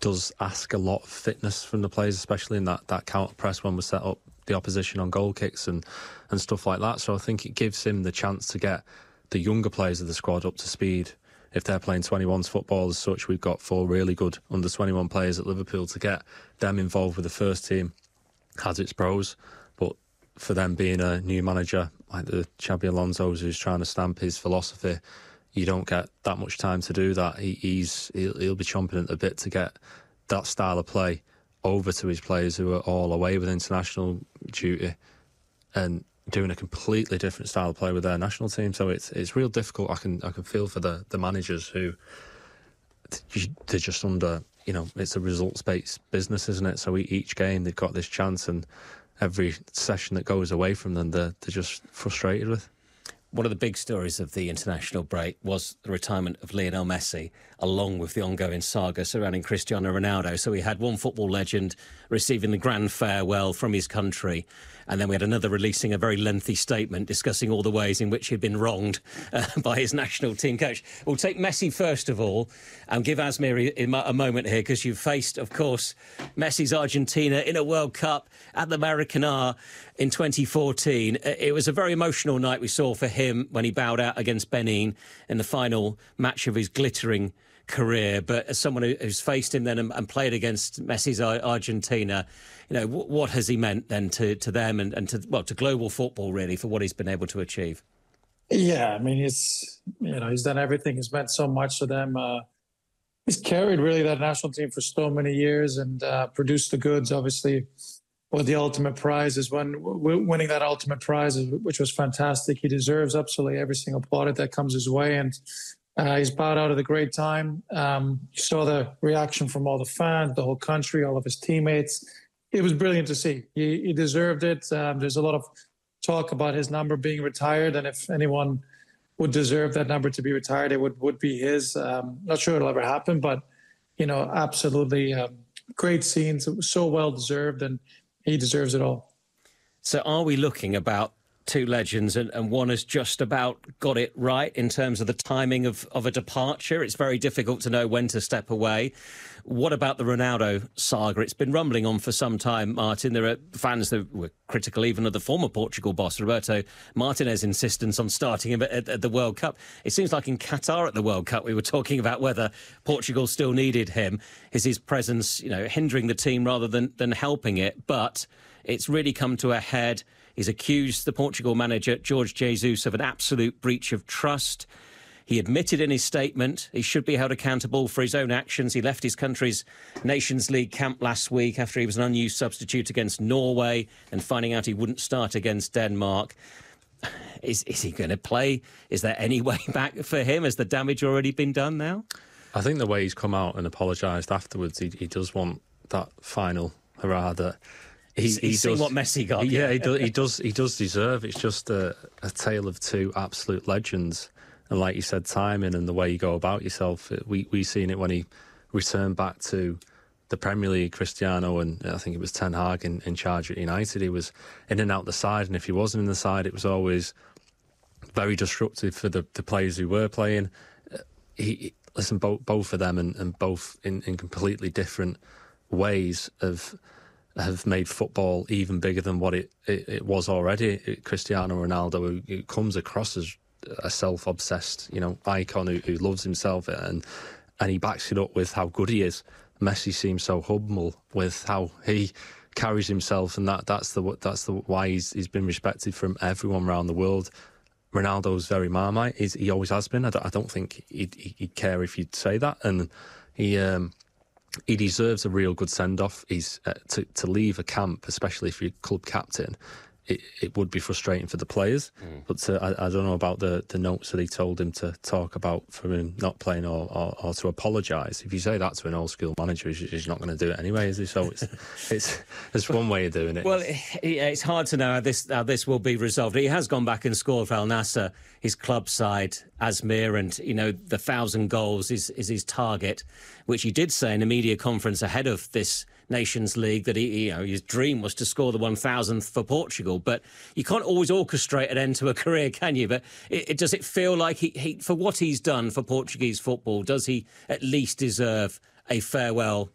does ask a lot of fitness from the players, especially in that counter press when we set up the opposition on goal kicks and stuff like that. So I think it gives him the chance to get the younger players of the squad up to speed. If they're playing 21s football as such, we've got 4 really good under-21 players at Liverpool. To get them involved with the first team has its pros, but for them being a new manager like the Xabi Alonso's who's trying to stamp his philosophy, you don't get that much time to do that. He'll be chomping at the bit to get that style of play over to his players who are all away with international duty and doing a completely different style of play with their national team. So it's real difficult. I can feel for the managers who they're just under, it's a results-based business, isn't it? So each game they've got this chance, and every session that goes away from them they're just frustrated with. One of the big stories of the international break was the retirement of Lionel Messi, along with the ongoing saga surrounding Cristiano Ronaldo. So we had one football legend receiving the grand farewell from his country, and then we had another releasing a very lengthy statement discussing all the ways in which he'd been wronged by his national team coach. We'll take Messi first of all and give Asmir a moment here, because you've faced, of course, Messi's Argentina in a World Cup at the Maracanã in 2014. It was a very emotional night we saw for him when he bowed out against Benin in the final match of his glittering career. But as someone who's faced him then and played against Messi's Argentina, what has he meant then to them and to global football, really, for what he's been able to achieve? Yeah, I mean, he's done everything. He's meant so much to them. He's carried really that national team for so many years and produced the goods, obviously. Well, the ultimate prize is winning that ultimate prize, which was fantastic. He deserves absolutely every single plaudit that comes his way, and he's bowed out at a great time. You saw the reaction from all the fans, the whole country, all of his teammates. It was brilliant to see. He deserved it. There's a lot of talk about his number being retired, and if anyone would deserve that number to be retired, it would be his. Not sure it'll ever happen, but absolutely great scenes. It was so well deserved, and he deserves it all. So are we looking about two legends and one has just about got it right in terms of the timing of a departure? It's very difficult to know when to step away. What about the Ronaldo saga? It's been rumbling on for some time, Martin. There are fans that were critical even of the former Portugal boss, Roberto Martinez's insistence on starting him at the World Cup. It seems like in Qatar at the World Cup, we were talking about whether Portugal still needed him. Is his presence, hindering the team rather than helping it? But it's really come to a head. He's accused the Portugal manager, Jorge Jesus, of an absolute breach of trust. He admitted in his statement he should be held accountable for his own actions. He left his country's Nations League camp last week after he was an unused substitute against Norway and finding out he wouldn't start against Denmark. Is he going to play? Is there any way back for him? Has the damage already been done now? I think the way he's come out and apologised afterwards, he does want that final hurrah that he's seen what Messi got. Yeah, he does deserve. It's just a tale of two absolute legends. And like you said, timing and the way you go about yourself. We seen it when he returned back to the Premier League, Cristiano, and I think it was Ten Hag in charge at United. He was in and out the side, and if he wasn't in the side, it was always very disruptive for the players who were playing. Both of them and both in completely different ways have made football even bigger than what it was already. Cristiano Ronaldo, who comes across as a self-obsessed, icon who loves himself and he backs it up with how good he is. Messi seems so humble with how he carries himself, and that's the why he's been respected from everyone around the world. Ronaldo's very Marmite. He always has been. I don't think he'd care if you'd say that, and he deserves a real good send-off. He's to leave a camp, especially if you're club captain. It would be frustrating for the players, but I don't know about the notes that he told him to talk about for him not playing or to apologise. If you say that to an old-school manager, he's not going to do it anyway, is he? So it's one way of doing it. Well, it's hard to know how this will be resolved. He has gone back and scored for Al Nassr, his club side, Asmir, and the 1,000 goals is his target, which he did say in a media conference ahead of this Nations League that his dream was to score the 1,000th for Portugal. But you can't always orchestrate an end to a career, can you? But does it feel like he for what he's done for Portuguese football, does he at least deserve a farewell